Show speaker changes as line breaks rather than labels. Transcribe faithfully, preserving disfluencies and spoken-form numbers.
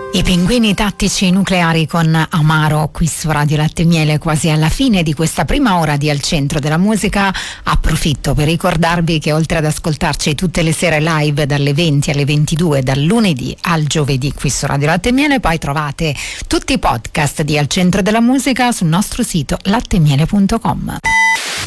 I pinguini tattici nucleari con Amaro qui su Radio Latte e Miele, quasi alla fine di questa prima ora di Al Centro della Musica. Approfitto per ricordarvi che oltre ad ascoltarci tutte le sere live dalle venti alle ventidue, dal lunedì al giovedì qui su Radio Latte e Miele, poi trovate tutti i podcast di Al Centro della Musica sul nostro sito lattemiele punto com.